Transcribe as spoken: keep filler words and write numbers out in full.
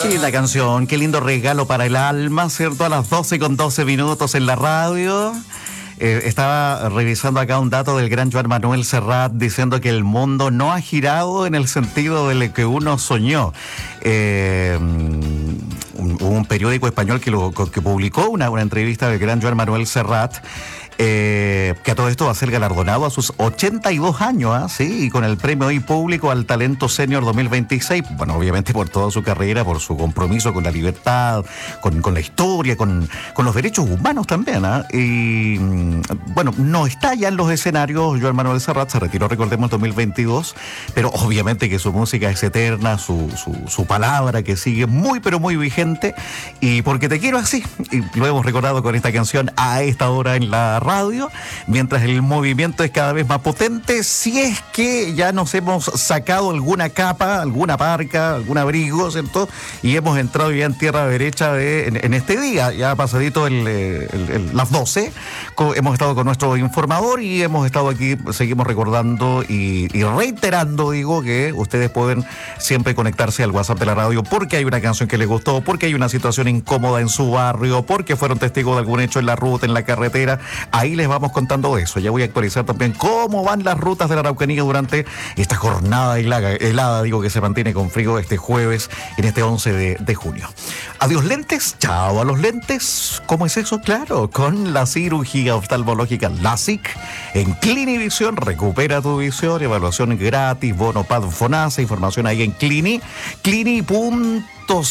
Qué linda canción, qué lindo regalo para el alma, ¿cierto? A las doce con doce minutos en la radio. Eh, estaba revisando acá un dato del gran Joan Manuel Serrat diciendo que el mundo no ha girado en el sentido de lo que uno soñó. Eh, un, un periódico español que, lo, que publicó una, una entrevista del gran Joan Manuel Serrat. Eh, que a todo esto va a ser galardonado a sus ochenta y dos años, ¿eh? Sí, y con el premio hoy público al talento senior dos mil veintiséis, bueno, obviamente por toda su carrera, por su compromiso con la libertad, con, con la historia, con, con los derechos humanos también, ¿eh? Y bueno, no está ya en los escenarios Joan Manuel Serrat, se retiró, recordemos, en dos mil veintidós, pero obviamente que su música es eterna, su, su, su palabra que sigue muy pero muy vigente, y porque te quiero así, y lo hemos recordado con esta canción a esta hora en la radio, mientras el movimiento es cada vez más potente, si es que ya nos hemos sacado alguna capa, alguna parca, algún abrigo, ¿cierto? Y hemos entrado ya en tierra derecha de, en, en este día, ya pasadito el, el, el, las doce, co, hemos estado con nuestro informador y hemos estado aquí, seguimos recordando y, y reiterando, digo, que ustedes pueden siempre conectarse al WhatsApp de la radio porque hay una canción que les gustó, porque hay una situación incómoda en su barrio, porque fueron testigos de algún hecho en la ruta, en la carretera. Ahí les vamos contando eso. Ya voy a actualizar también cómo van las rutas de la Araucanía durante esta jornada helada, helada digo, que se mantiene con frío este jueves, en este once de, de junio. Adiós lentes, chao a los lentes. ¿Cómo es eso? Claro, con la cirugía oftalmológica LASIK en Clinivisión. Recupera tu visión, evaluación gratis, bono Pad Fonasa, información ahí en Clini, clini punto